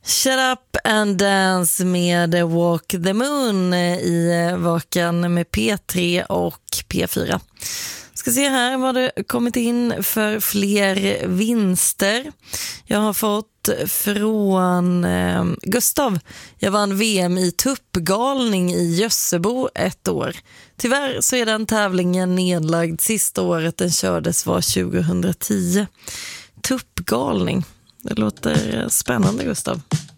Shut up and dance med Walk the Moon i Vakan med P3 och P4. Ska se här vad det kommit in för fler vinster. Jag har fått från Gustav. Jag vann VM i tuppgalning i Jössebo ett år. Tyvärr så är den tävlingen nedlagd. Sista året den kördes var 2010. Tuppgalning. Det låter spännande, Gustav.